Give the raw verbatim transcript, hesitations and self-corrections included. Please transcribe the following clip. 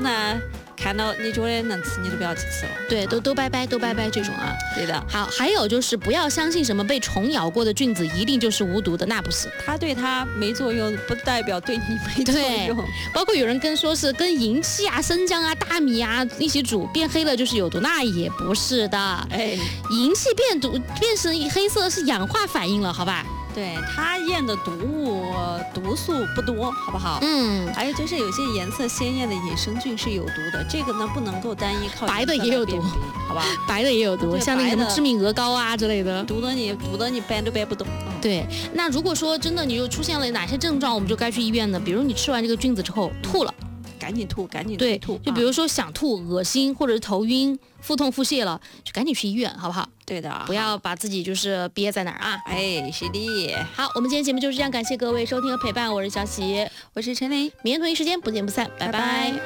呢，看到你觉得能吃，你就不要去吃了。 对，都都拜拜，都拜拜这种啊。 对的。 好，还有就是不要相信什么被虫咬过的菌子一定就是无毒的，那不是。 它对它没作用，不代表对你没作用。 包括有人跟说是跟银器啊、生姜啊、大米啊一起煮变黑了就是有毒，那也不是的。 哎， 银器变毒变成黑色是氧化反应了，好吧？ 对，它验的毒物毒素不多，好不好？ 嗯。 还有就是有些颜色鲜艳的野生菌是有毒的，这个呢不能够单依靠白的也有毒， 好吧？ 白的也有毒，像那个什么致命鹅膏啊之类的， 毒的你毒的你掰都掰不动。 对，那如果说真的你又出现了哪些症状，我们就该去医院呢？比如你吃完这个菌子之后吐了。 赶紧吐，赶紧对吐。 就比如说想吐、恶心，或者是头晕、腹痛、腹泻了，就赶紧去医院，好不好？ 对的， 不要把自己就是憋在哪儿啊！ 哎，是的。 好，我们今天节目就是这样，感谢各位收听和陪伴，我是小喜， 我是陈琳， 明天同一时间不见不散，拜拜。拜拜。